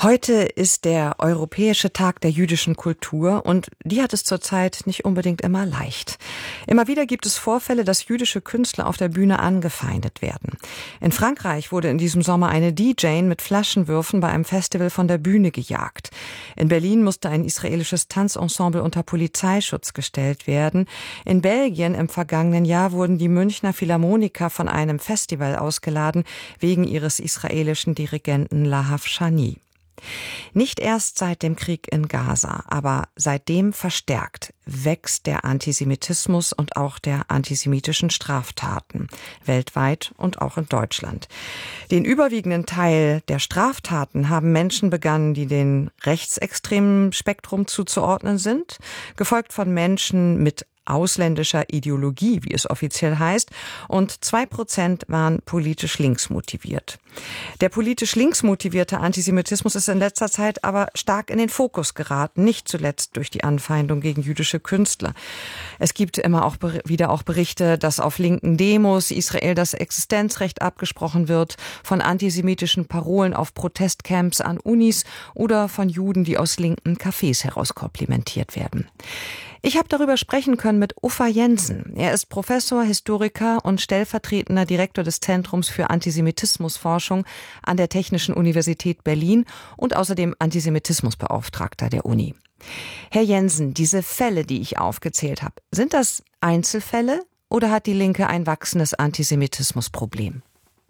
Heute ist der Europäische Tag der jüdischen Kultur und die hat es zurzeit nicht unbedingt immer leicht. Immer wieder gibt es Vorfälle, dass jüdische Künstler auf der Bühne angefeindet werden. In Frankreich wurde in diesem Sommer eine DJ mit Flaschenwürfen bei einem Festival von der Bühne gejagt. In Berlin musste ein israelisches Tanzensemble unter Polizeischutz gestellt werden. In Belgien im vergangenen Jahr wurden die Münchner Philharmoniker von einem Festival ausgeladen wegen ihres israelischen Dirigenten Lahav Shani. Nicht erst seit dem Krieg in Gaza, aber seitdem verstärkt wächst der Antisemitismus und auch der antisemitischen Straftaten, weltweit und auch in Deutschland. Den überwiegenden Teil der Straftaten haben Menschen begangen, die dem rechtsextremen Spektrum zuzuordnen sind, gefolgt von Menschen mit ausländischer Ideologie, wie es offiziell heißt, und 2% waren politisch links motiviert. Der politisch links motivierte Antisemitismus ist in letzter Zeit aber stark in den Fokus geraten, nicht zuletzt durch die Anfeindung gegen jüdische Künstler. Es gibt immer auch wieder auch Berichte, dass auf linken Demos Israel das Existenzrecht abgesprochen wird, von antisemitischen Parolen auf Protestcamps an Unis oder von Juden, die aus linken Cafés heraus komplimentiert werden. Ich habe darüber sprechen können mit Uffa Jensen. Er ist Professor, Historiker und stellvertretender Direktor des Zentrums für Antisemitismusforschung an der Technischen Universität Berlin und außerdem Antisemitismusbeauftragter der Uni. Herr Jensen, diese Fälle, die ich aufgezählt habe, sind das Einzelfälle oder hat die Linke ein wachsendes Antisemitismusproblem?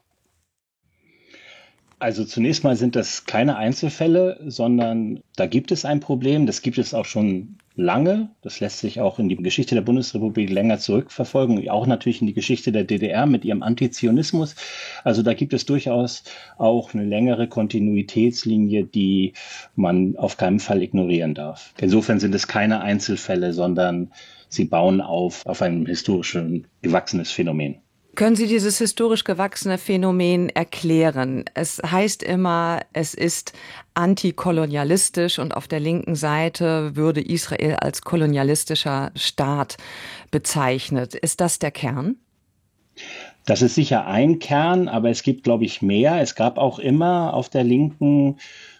Also zunächst mal sind das keine Einzelfälle, sondern da gibt es ein Problem. Das gibt es auch schon lange. Das lässt sich auch in die Geschichte der Bundesrepublik länger zurückverfolgen, auch natürlich in die Geschichte der DDR mit ihrem Antizionismus. Also da gibt es durchaus auch eine längere Kontinuitätslinie, die man auf keinen Fall ignorieren darf. Insofern sind es keine Einzelfälle, sondern sie bauen auf ein historisch gewachsenes Phänomen. Können Sie dieses historisch gewachsene Phänomen erklären? Es heißt immer, es ist antikolonialistisch und auf der linken Seite würde Israel als kolonialistischer Staat bezeichnet. Ist das der Kern? Das ist sicher ein Kern, aber es gibt, glaube ich, mehr. Es gab auch immer auf der Linken,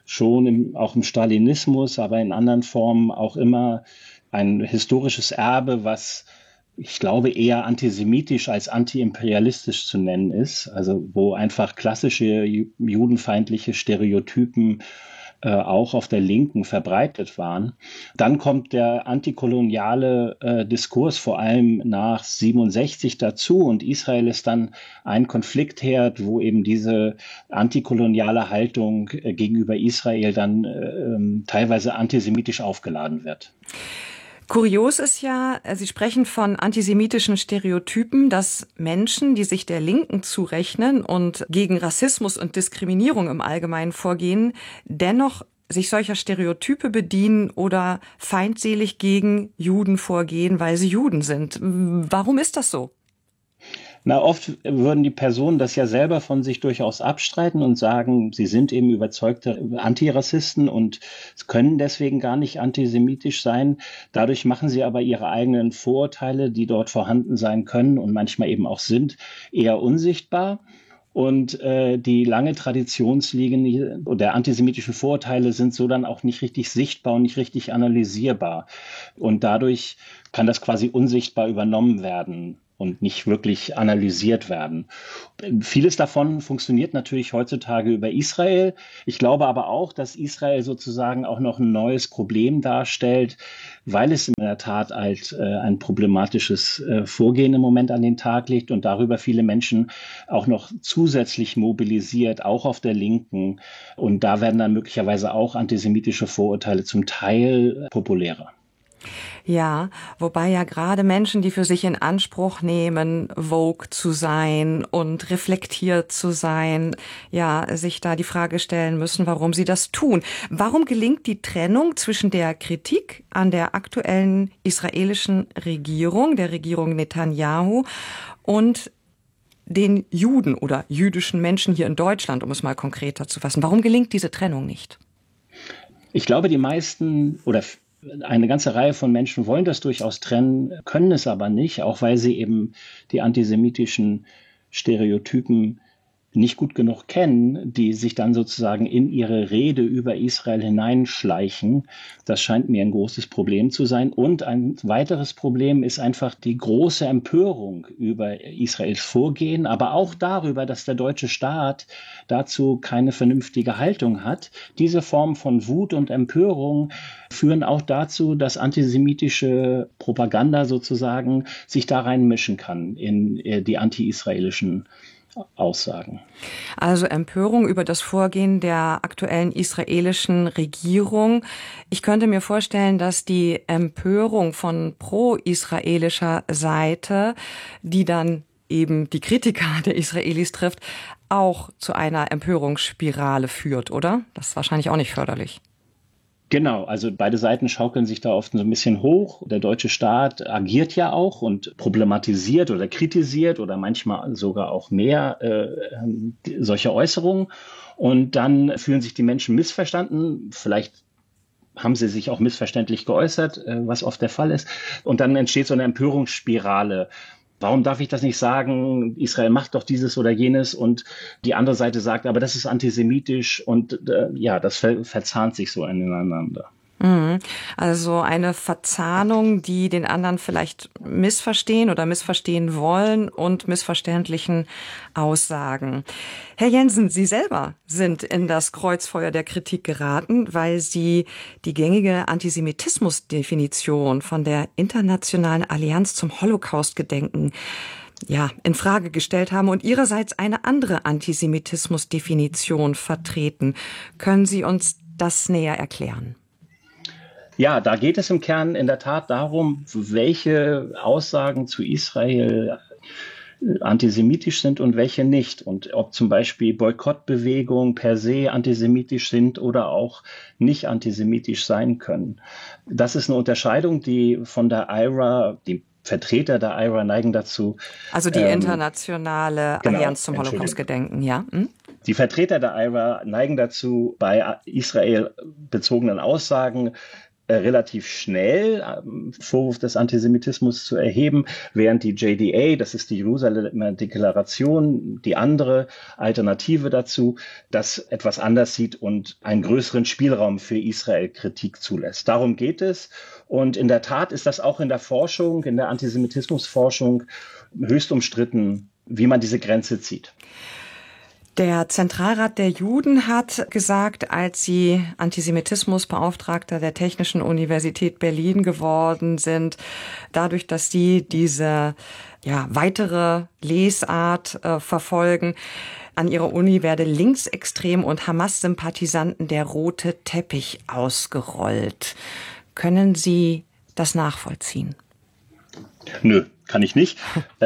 auch im Stalinismus, aber in anderen Formen auch immer ein historisches Erbe, was ich glaube, eher antisemitisch als antiimperialistisch zu nennen ist, also wo einfach klassische judenfeindliche Stereotypen auch auf der Linken verbreitet waren. Dann kommt der antikoloniale Diskurs vor allem nach 67 dazu und Israel ist dann ein Konfliktherd, wo eben diese antikoloniale Haltung gegenüber Israel dann teilweise antisemitisch aufgeladen wird. Kurios ist ja, Sie sprechen von antisemitischen Stereotypen, dass Menschen, die sich der Linken zurechnen und gegen Rassismus und Diskriminierung im Allgemeinen vorgehen, dennoch sich solcher Stereotype bedienen oder feindselig gegen Juden vorgehen, weil sie Juden sind. Warum ist das so? Na, oft würden die Personen das ja selber von sich durchaus abstreiten und sagen, sie sind eben überzeugte Antirassisten und können deswegen gar nicht antisemitisch sein. Dadurch machen sie aber ihre eigenen Vorurteile, die dort vorhanden sein können und manchmal eben auch sind, eher unsichtbar. Und die lange Traditionslinie der antisemitischen Vorurteile sind so dann auch nicht richtig sichtbar und nicht richtig analysierbar. Und dadurch kann das quasi unsichtbar übernommen werden und nicht wirklich analysiert werden. Vieles davon funktioniert natürlich heutzutage über Israel. Ich glaube aber auch, dass Israel sozusagen auch noch ein neues Problem darstellt, weil es in der Tat halt ein problematisches Vorgehen im Moment an den Tag legt und darüber viele Menschen auch noch zusätzlich mobilisiert, auch auf der Linken. Und da werden dann möglicherweise auch antisemitische Vorurteile zum Teil populärer. Ja, wobei ja gerade Menschen, die für sich in Anspruch nehmen, woke zu sein und reflektiert zu sein, ja, sich da die Frage stellen müssen, warum sie das tun. Warum gelingt die Trennung zwischen der Kritik an der aktuellen israelischen Regierung, der Regierung Netanyahu, und den Juden oder jüdischen Menschen hier in Deutschland, um es mal konkreter zu fassen? Warum gelingt diese Trennung nicht? Ich glaube, die meisten oder eine ganze Reihe von Menschen wollen das durchaus trennen, können es aber nicht, auch weil sie eben die antisemitischen Stereotypen nicht gut genug kennen, die sich dann sozusagen in ihre Rede über Israel hineinschleichen. Das scheint mir ein großes Problem zu sein. Und ein weiteres Problem ist einfach die große Empörung über Israels Vorgehen, aber auch darüber, dass der deutsche Staat dazu keine vernünftige Haltung hat. Diese Form von Wut und Empörung führen auch dazu, dass antisemitische Propaganda sozusagen sich da reinmischen kann in die anti-israelischen Aussagen. Also Empörung über das Vorgehen der aktuellen israelischen Regierung. Ich könnte mir vorstellen, dass die Empörung von pro-israelischer Seite, die dann eben die Kritiker der Israelis trifft, auch zu einer Empörungsspirale führt, oder? Das ist wahrscheinlich auch nicht förderlich. Genau, also beide Seiten schaukeln sich da oft so ein bisschen hoch. Der deutsche Staat agiert ja auch und problematisiert oder kritisiert oder manchmal sogar auch mehr solche Äußerungen. Und dann fühlen sich die Menschen missverstanden. Vielleicht haben sie sich auch missverständlich geäußert, was oft der Fall ist. Und dann entsteht so eine Empörungsspirale. Warum darf ich das nicht sagen? Israel macht doch dieses oder jenes, und die andere Seite sagt, aber das ist antisemitisch, und das verzahnt sich so ineinander. Also eine Verzahnung, die den anderen vielleicht missverstehen oder missverstehen wollen und missverständlichen Aussagen. Herr Jensen, Sie selber sind in das Kreuzfeuer der Kritik geraten, weil Sie die gängige Antisemitismusdefinition von der Internationalen Allianz zum Holocaust-Gedenken in Frage gestellt haben und Ihrerseits eine andere Antisemitismusdefinition vertreten. Können Sie uns das näher erklären? Ja, da geht es im Kern in der Tat darum, welche Aussagen zu Israel antisemitisch sind und welche nicht. Und ob zum Beispiel Boykottbewegungen per se antisemitisch sind oder auch nicht antisemitisch sein können. Das ist eine Unterscheidung, die von der IRA, die Vertreter der IRA neigen dazu. Also die Internationale Allianz zum Holocaust-Gedenken, ja. Die Vertreter der IRA neigen dazu, bei Israel bezogenen Aussagen relativ schnell Vorwurf des Antisemitismus zu erheben, während die JDA, das ist die Jerusalemer Deklaration, die andere Alternative dazu, das etwas anders sieht und einen größeren Spielraum für Israel-Kritik zulässt. Darum geht es. Und in der Tat ist das auch in der Forschung, in der Antisemitismusforschung höchst umstritten, wie man diese Grenze zieht. Der Zentralrat der Juden hat gesagt, als sie Antisemitismusbeauftragter der Technischen Universität Berlin geworden sind, dadurch, dass sie diese weitere Lesart verfolgen, an ihrer Uni werde Linksextrem und Hamas-Sympathisanten der rote Teppich ausgerollt. Können Sie das nachvollziehen? Nö, kann ich nicht.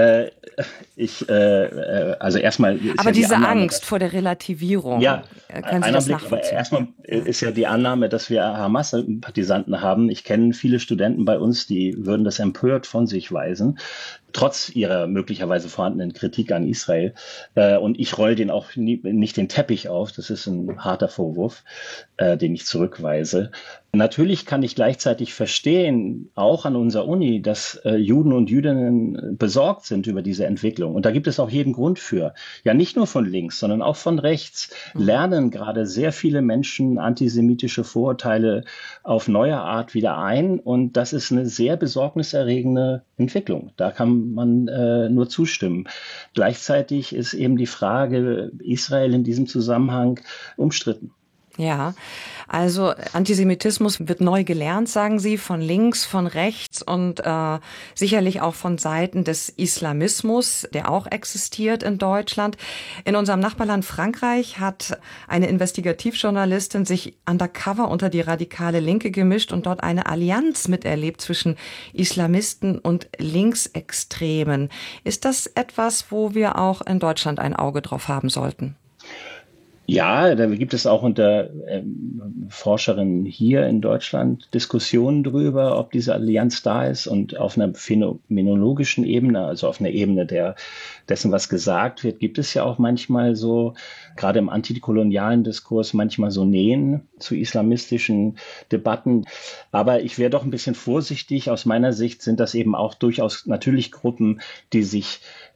Also erstmal. Aber diese Angst vor der Relativierung, können Sie das nachvollziehen? Aber erstmal ist ja die Annahme, dass wir Hamas-Sympathisanten haben. Ich kenne viele Studenten bei uns, die würden das empört von sich weisen, trotz ihrer möglicherweise vorhandenen Kritik an Israel. Und ich rolle denen auch nicht den Teppich auf. Das ist ein harter Vorwurf, den ich zurückweise. Natürlich kann ich gleichzeitig verstehen, auch an unserer Uni, dass Juden und Jüdinnen besorgt sind über diese Entwicklung. Und da gibt es auch jeden Grund für. Ja, nicht nur von links, sondern auch von rechts lernen gerade sehr viele Menschen antisemitische Vorurteile auf neue Art wieder ein. Und das ist eine sehr besorgniserregende Entwicklung. Da kann man nur zustimmen. Gleichzeitig ist eben die Frage Israel in diesem Zusammenhang umstritten. Ja, also Antisemitismus wird neu gelernt, sagen Sie, von links, von rechts und sicherlich auch von Seiten des Islamismus, der auch existiert in Deutschland. In unserem Nachbarland Frankreich hat eine Investigativjournalistin sich undercover unter die radikale Linke gemischt und dort eine Allianz miterlebt zwischen Islamisten und Linksextremen. Ist das etwas, wo wir auch in Deutschland ein Auge drauf haben sollten? Ja, da gibt es auch unter Forscherinnen hier in Deutschland Diskussionen darüber, ob diese Allianz da ist, und auf einer phänomenologischen Ebene, also auf einer Ebene dessen, was gesagt wird, gibt es ja auch manchmal so, gerade im antikolonialen Diskurs, manchmal so Nähen zu islamistischen Debatten. Aber ich wäre doch ein bisschen vorsichtig. Aus meiner Sicht sind das eben auch durchaus natürlich Gruppen, die sich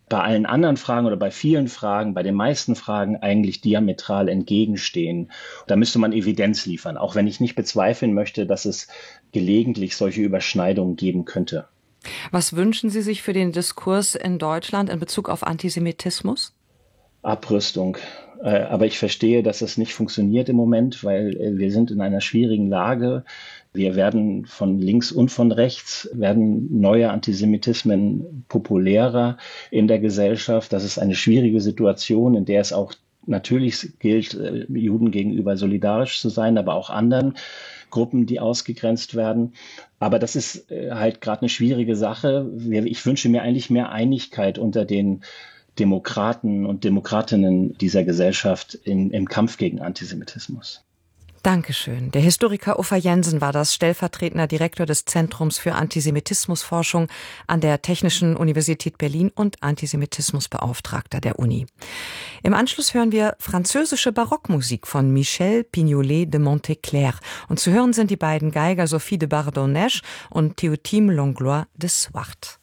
bei allen anderen Fragen oder bei vielen Fragen, bei den meisten Fragen eigentlich diametral entgegenstehen. Da müsste man Evidenz liefern, auch wenn ich nicht bezweifeln möchte, dass es gelegentlich solche Überschneidungen geben könnte. Was wünschen Sie sich für den Diskurs in Deutschland in Bezug auf Antisemitismus? Abrüstung. Aber ich verstehe, dass das nicht funktioniert im Moment, weil wir sind in einer schwierigen Lage. Wir werden von links und von rechts, werden neue Antisemitismen populärer in der Gesellschaft. Das ist eine schwierige Situation, in der es auch natürlich gilt, Juden gegenüber solidarisch zu sein, aber auch anderen Gruppen, die ausgegrenzt werden. Aber das ist halt gerade eine schwierige Sache. Ich wünsche mir eigentlich mehr Einigkeit unter den Demokraten und Demokratinnen dieser Gesellschaft im Kampf gegen Antisemitismus. Dankeschön. Der Historiker Uffe Jensen war das, stellvertretender Direktor des Zentrums für Antisemitismusforschung an der Technischen Universität Berlin und Antisemitismusbeauftragter der Uni. Im Anschluss hören wir französische Barockmusik von Michel Pignolet de Monteclair. Und zu hören sind die beiden Geiger Sophie de Bardonnèche und Théotime Langlois de Swart.